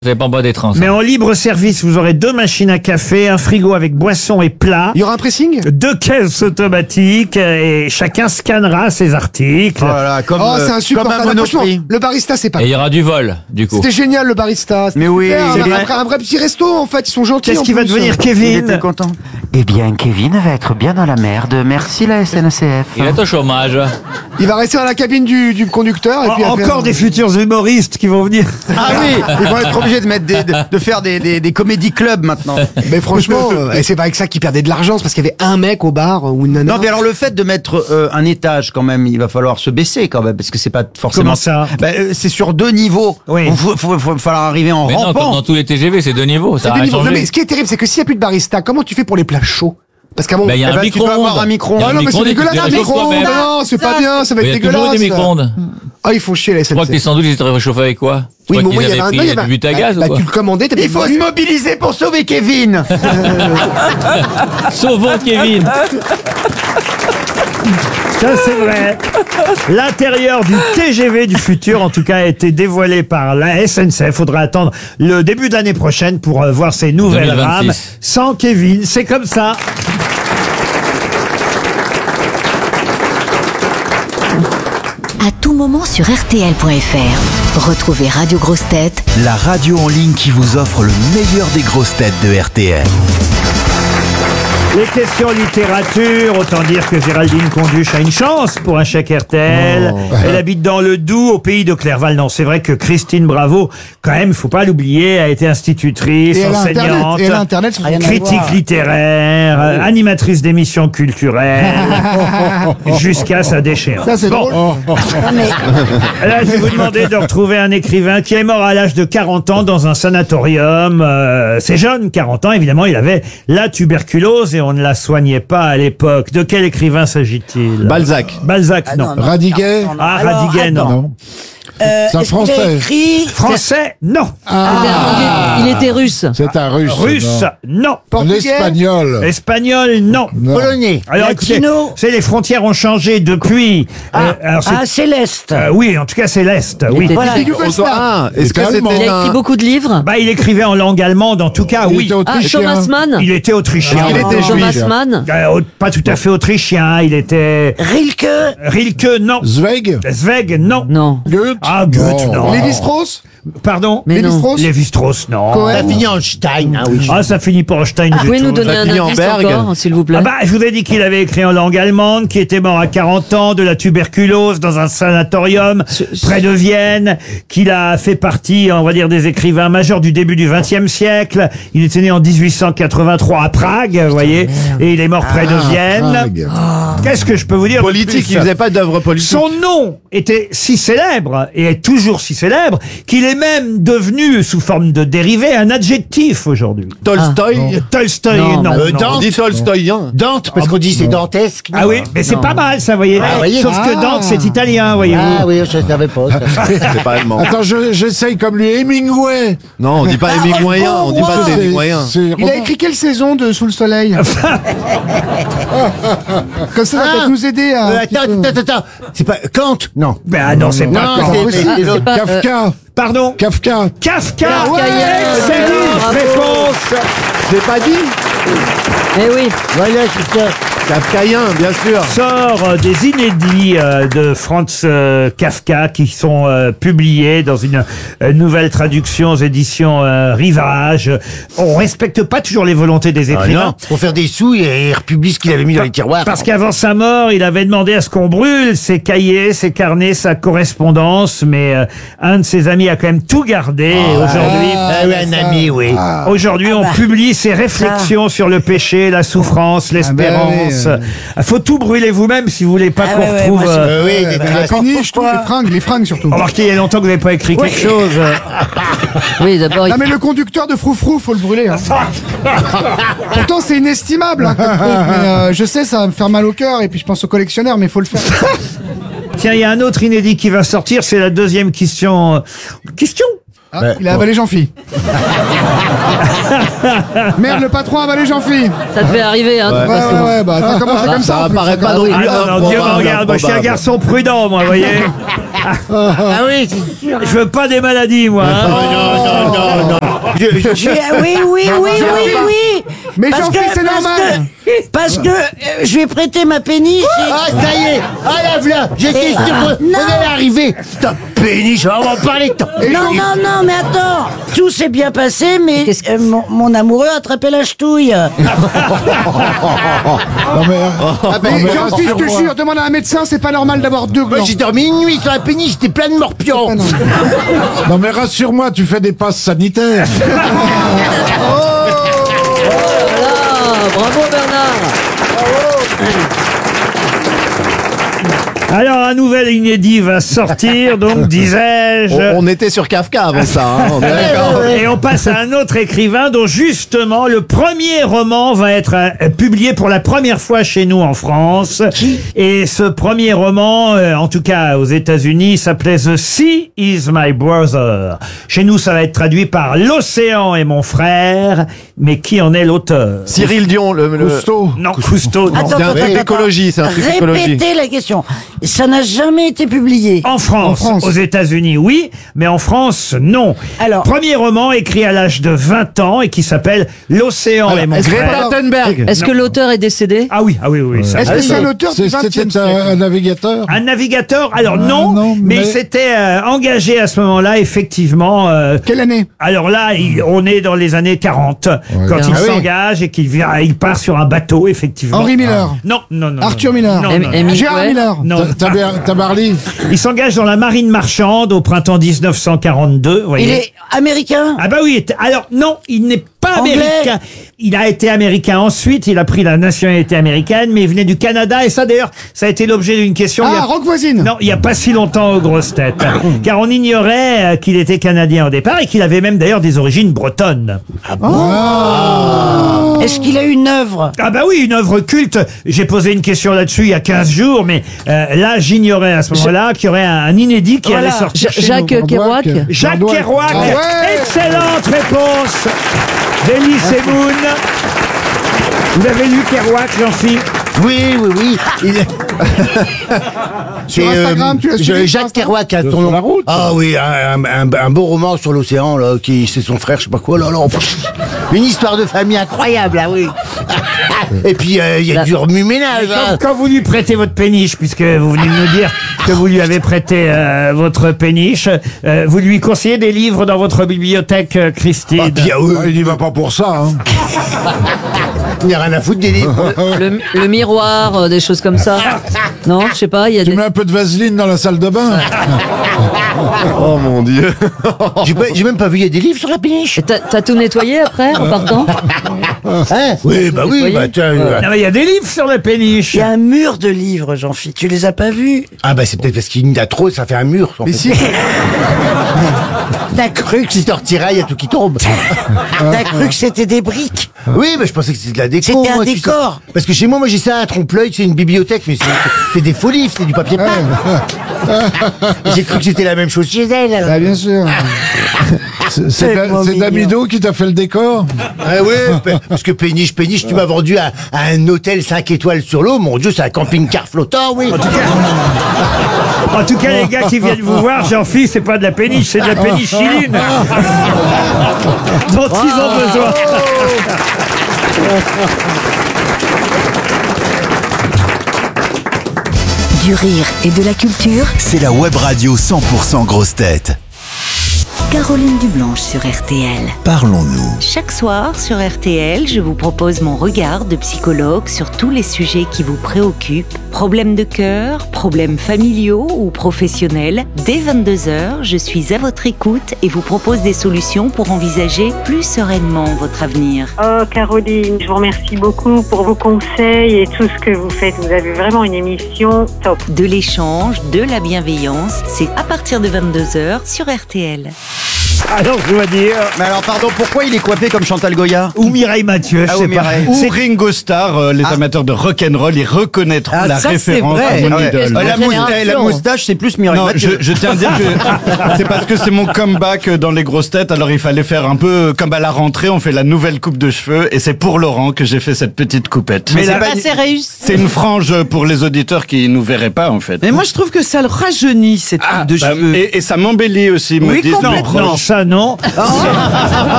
Vous n'avez pas boire des trans. Mais en libre service, vous aurez 2 machines à café, un frigo avec boissons et plats, Il y aura un pressing 2 caisses automatiques et chacun scannera ses articles. Oh là là, comme, Oh, c'est comme un insupportable. Franchement, Monoprix. le barista, c'est pas... Et il y aura du vol, du coup. C'était génial, le barista. C'était Mais oui, super. c'est vrai. Après, un vrai petit resto, en fait. Ils sont gentils. Qu'est-ce en qui va plus. devenir Il était Kevin? content. Eh bien, Kevin va être bien dans la merde. Merci la SNCF. Il est au chômage. Il va rester dans la cabine du conducteur. Et puis Encore des futurs humoristes qui vont venir. Ah oui, ils vont être obligés de mettre de faire des comédie clubs maintenant. Mais franchement, et c'est pas avec ça qu'ils perdaient de l'argent. C'est parce qu'il y avait un mec au bar ou une nana. Non, mais alors le fait de mettre un étage quand même, il va falloir se baisser quand même, parce que c'est pas forcément. Comment ça? C'est sur 2 niveaux. Oui. Il faut falloir arriver en Mais non, comme rampant. dans tous les TGV, c'est 2 niveaux. Ça C'est a des rien niveaux. Non, changé. mais ce qui est terrible, c'est que s'il n'y a plus de barista, comment tu fais pour les plats chauds? Parce qu'à mon... Il y a Eh un ben, tu dois micro-ondes. avoir un micro-ondes. Il y a Ah un non, mais c'est micro-ondes et tu dégueulasse, te un les réchauffes micro-ondes. toi-même. Non, c'est pas bien, ça va Mais il être y a toujours dégueulasse. des micro-ondes. Ah, il faut chier la Je crois que les SNCF. sandwichs étaient réchauffés avec quoi? Oui, Je mais crois moi, il y qu'ils avait avaient un... pris du but à gaz ou tu quoi? le commandais, t'avais Il faut se mobiliser pour sauver Kevin. Sauvons Kevin. Ça, c'est vrai. L'intérieur du TGV du futur, en tout cas, a été dévoilé par la SNCF. Faudra attendre le début de l'année prochaine pour voir ces nouvelles 2026. rames. Sans Kevin, c'est comme ça. À tout moment sur RTL.fr. Retrouvez Radio Grosses Têtes La radio en ligne qui vous offre le meilleur des grosses têtes de RTL. Les questions littérature, autant dire que Géraldine Conduche a une chance pour un chèque RTL. Elle habite dans le Doubs, au pays de Clerval. Non, c'est vrai que Christine Bravo, quand même, faut pas l'oublier, a été institutrice, Et elle a Internet. enseignante, Et elle a Internet, ça n'a rien à critique voir. littéraire, animatrice d'émissions culturelles, jusqu'à sa déchéance. Ça, c'est drôle. Là, je vais vous demander de retrouver un écrivain qui est mort à l'âge de 40 ans dans un sanatorium. C'est jeune, 40 ans, évidemment, il avait la tuberculose et on ne la soignait pas à l'époque. De quel écrivain s'agit-il? Balzac. Balzac, non. Radiguet. Ah, Radiguet, non. Non. C'est un français. Français, non. Il était russe. C'est un russe. Russe, non. Un espagnol. Espagnol, non. Non. Polonais. Alors écoutez, Latino. c'est les frontières ont changé depuis. Alors, c'est- Céleste. oui, en tout cas, c'est l'Est. Oui. était- Voilà. Est-ce que Il a écrit beaucoup de livres. Bah, il écrivait en langue allemande, en tout cas, Il oui. était Ah, autrichien. Thomas Mann. Il était autrichien. Il était Thomas juif. Mann. Pas tout à fait autrichien, il était... Rilke. Rilke, non. Zweig. Zweig, non. Non. Goethe. Ah, Goethe, non. Lévi-Strauss Pardon? Mais non. Lévi-Strauss Lévi-Strauss, non. Cohen. Ça finit en Stein. Ah oui. Ah, ça finit pas en Stein Vous du pouvez tout. nous donner un finit en indice Berg. encore, s'il vous plaît? Ah bah, je vous ai dit qu'il avait écrit en langue allemande, qu'il était mort à 40 ans de la tuberculose dans un sanatorium près de Vienne, qu'il a fait partie, on va dire, des écrivains majeurs du début du XXe siècle. Il était né en 1883 à Prague, vous voyez, et il est mort près de Vienne. Prague. Qu'est-ce que je peux vous dire de Politique. plus Il faisait pas d'œuvre politique. Son nom était si célèbre, et est toujours si célèbre, qu'il est même devenu, sous forme de dérivé, un adjectif aujourd'hui. Tolstoï. Tolstoï, Non, non. mais- non. On dit Tolstoïen. Dante, parce qu'on dit c'est dantesque. Ah oui, mais c'est pas mal, ça, voyez. voyez. Sauf que Dante, c'est italien, voyez-vous. Ah oui, je savais pas. ça. C'est pas allemand. Attends, j'essaye comme lui. Hemingway. Non, on dit pas Hemingwayen, on dit pas Hemingwayen. Il a écrit quelle saison de Sous le Soleil? Comme ça, va peut-être nous aider à... Attends. C'est pas Kant? Non. Ben ah non, c'est pas Non, Kant. c'est l'autre. pas, Kafka. Pardon? Kafka. Kafka. Kafkaïen. Excellente Bravo. réponse. J'ai pas dit. Eh oui. Voilà, c'est ça. Kafkaïen, bien sûr. Sort des inédits de Franz Kafka qui sont publiés dans une nouvelle traduction aux éditions Rivage. On respecte pas toujours les volontés des écrivains. Non, pour faire des sous, il republie ce qu'il avait mis dans les tiroirs. Parce qu'avant sa mort, il avait demandé à ce qu'on brûle ses cahiers, ses carnets, sa correspondance, mais un de ses amis a quand même tout gardé. Et aujourd'hui, Ah oui, un ami, oui. aujourd'hui, on publie ses réflexions sur le péché, la souffrance, l'espérance. Faut tout brûler vous-même si vous voulez pas qu'on retrouve. Oui, des traces. Péniche, tout, les fringues surtout. Remarquez, il y a longtemps que vous n'avez pas écrit quelque chose. Oui, d'abord, Non mais le conducteur de Froufrou, faut le brûler. Hein. Pourtant c'est inestimable. Hein, comme truc, mais je sais, ça va me faire mal au cœur et puis je pense aux collectionneurs, mais faut le faire. Tiens, il y a un autre inédit qui va sortir, c'est la deuxième question. Question Il a avalé Jean-Phi. Merde, le patron a avalé Jean-Phi. Ça devait arriver, hein. de toute façon. Ouais, bah t'as commencé comme ça. Ça en plus, apparaît pas regarde. non plus. Ah non, Dieu me regarde, moi je suis un garçon prudent, moi, vous voyez. Ah oui, c'est sûr. Je veux pas des maladies, moi. hein. Non. Oui. Mais Jean-Phi, c'est normal. Parce que je vais prêter ma péniche. Ah, ça y est. Ah là, voilà. J'étais sûr qu'on non. allait arriver. Putain, péniche, on va en parler. Non, mais attends. Tout s'est bien passé, mais mon amoureux a attrapé la ch'touille. Mais Jean-Phi, je te jure, demande à un médecin, c'est pas normal d'avoir deux Moi, glands. j'ai dormi une nuit sur la péniche, j'étais plein de morpions. Ah, non. Non mais rassure-moi, tu fais des passes sanitaires. Ah, bravo Bernard. Alors, un nouvel inédit va sortir, donc, disais-je. On était sur Kafka avant ça, hein, on est d'accord. Et on passe à un autre écrivain dont justement le premier roman va être publié pour la première fois chez nous en France. Et ce premier roman, en tout cas aux États-Unis, s'appelait The Sea is My Brother. Chez nous, ça va être traduit par L'Océan est mon frère. Mais qui en est l'auteur? Cyril Dion, le Cousteau. Non, Cousteau, non. C'est un truc d'écologie, c'est un truc d'écologie. Répétez la question. Ça n'a jamais été publié. En France, aux États-Unis, oui, mais en France, non. Alors, premier roman écrit à l'âge de 20 ans et qui s'appelle L'Océan est mon frère. Greta Thunberg. Est-ce que l'auteur est décédé? Ah oui. Ça, Est-ce que c'est un auteur du 20e C'était siècle? un navigateur. un navigateur? Alors non, non, mais il mais- s'était engagé à ce moment-là, effectivement. Quelle année? Alors là, on est dans les années 40, quand il s'engage et il part sur un bateau, effectivement. Henry Miller. Non. Arthur Miller. Non. Gérard Miller. Non. Tabarly. Il s'engage dans la marine marchande au printemps 1942. Vous voyez. il est américain? Ah bah oui, alors non, il n'est pas Anglais. américain. Il a été américain ensuite, il a pris la nationalité américaine, mais il venait du Canada, et ça d'ailleurs, ça a été l'objet d'une question. Ah, Rock Voisine. Non, il n'y a pas si longtemps aux grosses têtes. Car on ignorait qu'il était canadien au départ, et qu'il avait même d'ailleurs des origines bretonnes. Est-ce qu'il a une œuvre? Ah bah oui, une œuvre culte. J'ai posé une question là-dessus il y a 15 jours, mais là, j'ignorais à ce moment-là qu'il y aurait un inédit qui allait sortir chez Jacques nous. Kerouac. Jacques Kerouac. Ah ouais. Excellente réponse d'Elie Semoun. Vous avez lu Kerouac, Jean-Philippe? Oui. Sur Instagram, tu l'as suivi sur Jacques Instagram Kerouac a Sur ton nom. la route. Ah oui, un beau roman sur l'océan, là, qui c'est son frère, je sais pas quoi, là. Une histoire de famille incroyable, ah oui. Et puis, il y a du remue-ménage. hein. Quand vous lui prêtez votre péniche, puisque vous venez de nous dire que vous lui avez prêté votre péniche, vous lui conseillez des livres dans votre bibliothèque, Christine? Il n'y va pas pour ça. Hein. Il n'y a rien à foutre des livres. Le miroir, des choses comme ça. Non, je sais pas, il y a Tu des... mets un peu de vaseline dans la salle de bain. Oh mon Dieu. J'ai même pas vu, il y a des livres sur la péniche. Et T'as tout nettoyé après, en partant? Hein? Oui, tiens. Non, mais il y a des livres sur la péniche. Il y a un mur de livres, Jean-Philippe. Tu les as pas vus? Ah bah c'est peut-être parce qu'il y en a trop, ça fait un mur. Mais si. T'as cru que Si tu retirais, il y a tout qui tombe. T'as cru que c'était des briques? Oui, mais je pensais que c'était de la déco. C'était un moi, tu sais. décor. Parce que chez moi, j'ai ça, un trompe-l'œil, c'est une bibliothèque, mais c'est des faux livres, c'est du papier peint. J'ai cru que c'était la même chose chez elle. Ah, bien sûr. C'est Damido qui t'a fait le décor. Ah ouais, parce que péniche, tu m'as vendu à un hôtel 5 étoiles sur l'eau. Mon Dieu, c'est un camping-car flottant, oui. En tout cas, les gars qui viennent vous voir, Jean-Philippe, c'est pas de la péniche, c'est de la pénichiline dont ils ont besoin. Du rire et de la culture, C'est la web radio 100% grosse tête. Caroline Dublanche sur RTL. Parlons-nous. Chaque soir sur RTL, je vous propose mon regard de psychologue sur tous les sujets qui vous préoccupent. Problèmes de cœur, problèmes familiaux ou professionnels. Dès 22h, je suis à votre écoute et vous propose des solutions pour envisager plus sereinement votre avenir. Oh Caroline, je vous remercie beaucoup pour vos conseils et tout ce que vous faites. Vous avez vraiment une émission top. De l'échange, de la bienveillance, c'est à partir de 22h sur RTL. Alors, je dois dire... Mais alors, pardon, pourquoi il est coiffé comme Chantal Goya? Ou Mireille Mathieu, je Ah, sais ou pas. Mireille. Ou Ringo Starr, les amateurs de rock'n'roll, ils reconnaîtront Ah, la ça, c'est référence vrai. à mon Ah ouais. idole. La moustache, c'est plus Mireille Non, Mathieu. je tiens à dire que c'est parce que c'est mon comeback dans les grosses têtes, alors il fallait faire un peu comme à la rentrée, on fait la nouvelle coupe de cheveux, et c'est pour Laurent que j'ai fait cette petite coupette. Mais C'est réussi. C'est une frange pour les auditeurs qui nous verraient pas, en fait. Mais moi, je trouve que ça le rajeunit, cette coupe de cheveux. Et ça m'embellit aussi, me Oui, disent. complètement. Non, ça non.